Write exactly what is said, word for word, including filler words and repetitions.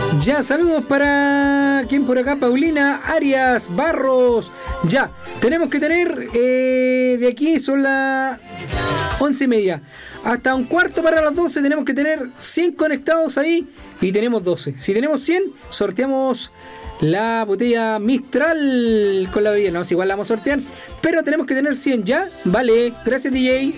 Ya, saludos para... ¿Quién por acá? Paulina Arias Barros. Ya, tenemos que tener... Eh, de aquí son las once y media. Hasta un cuarto para las doce tenemos que tener cien conectados ahí. Y tenemos doce. Si tenemos cien, sorteamos la botella Mistral con la bebida. No, si igual la vamos a sortear. Pero tenemos que tener cien ya. Vale, gracias D J.